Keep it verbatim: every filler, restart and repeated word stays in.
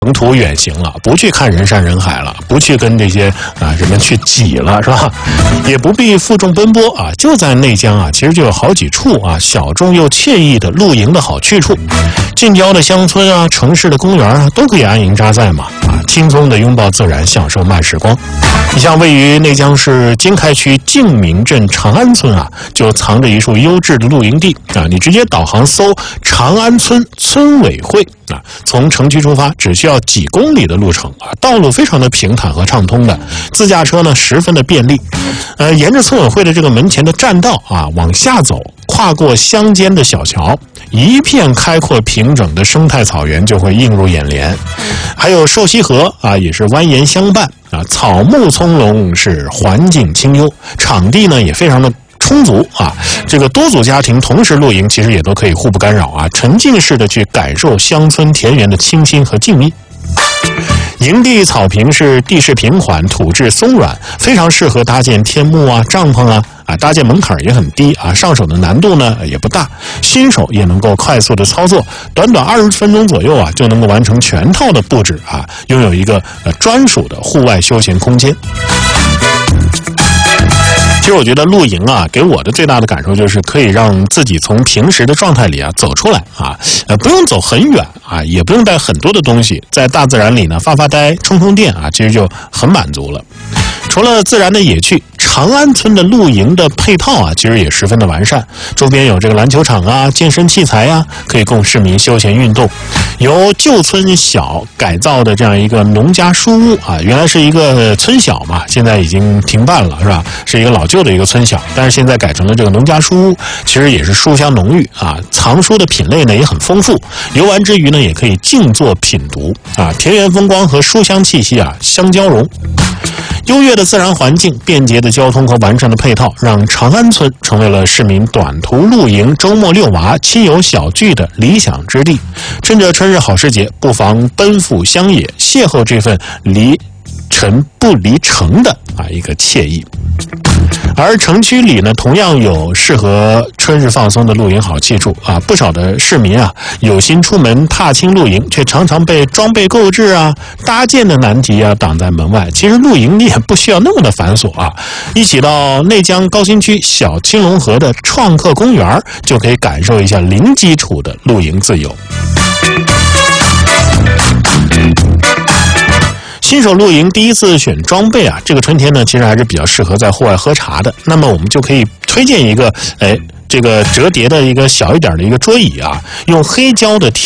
长途远行了，不去看人山人海了，不去跟这些啊人们去挤了，是吧？也不必负重奔波啊，就在内江啊，其实就有好几处啊小众又惬意的露营的好去处。近郊的乡村啊，城市的公园啊，都可以安营扎寨嘛，啊，轻松的拥抱自然，享受慢时光。你像位于内江市经开区静明镇长安村啊，就藏着一处优质的露营地啊，你直接导航搜长安村村委会啊，从城区出发，只需要几公里的路程啊，道路非常的平坦和畅通的，自驾车呢十分的便利。呃，沿着村委会的这个门前的栈道啊往下走，跨过乡间的小桥，一片开阔平整的生态草原就会映入眼帘。还有瘦西河啊，也是蜿蜒相伴啊，草木葱茏，是环境清幽，场地呢也非常的充足啊，这个多组家庭同时露营，其实也都可以互不干扰啊，沉浸式的去感受乡村田园的清新和静谧。营地草坪是地势平缓，土质松软，非常适合搭建天幕啊、帐篷啊，啊，搭建门槛也很低啊，上手的难度呢也不大，新手也能够快速的操作，短短二十分钟左右啊，就能够完成全套的布置啊，拥有一个呃专属的户外休闲空间。其实我觉得露营啊，给我的最大的感受就是可以让自己从平时的状态里啊走出来啊，呃，不用走很远啊，也不用带很多的东西，在大自然里呢发发呆、充充电啊，其实就很满足了。除了自然的野趣，长安村的露营的配套啊，其实也十分的完善。周边有这个篮球场啊、健身器材啊，可以供市民休闲运动。由旧村小改造的这样一个农家书屋啊，原来是一个村小嘛，现在已经停办了，是吧？是一个老旧的一个村小，但是现在改成了这个农家书屋，其实也是书香浓郁啊，藏书的品类呢也很丰富。游玩之余呢，也可以静坐品读啊，田园风光和书香气息啊相交融。优越的自然环境、便捷的交通和完善的配套，让长安村成为了市民短途露营、周末遛娃、亲友小聚的理想之地。趁着春日好时节，不妨奔赴乡野，邂逅这份离尘不离城的啊一个惬意。而城区里呢，同样有适合春日放松的露营好去处啊！不少的市民啊，有心出门踏青露营，却常常被装备购置啊、搭建的难题啊挡在门外。其实露营你也不需要那么的繁琐啊，一起到内江高新区小青龙河的创客公园，就可以感受一下零基础的露营自由。新手露营第一次选装备啊，这个春天呢，其实还是比较适合在户外喝茶的。那么我们就可以推荐一个，哎，这个折叠的一个小一点的一个桌椅啊，用黑胶的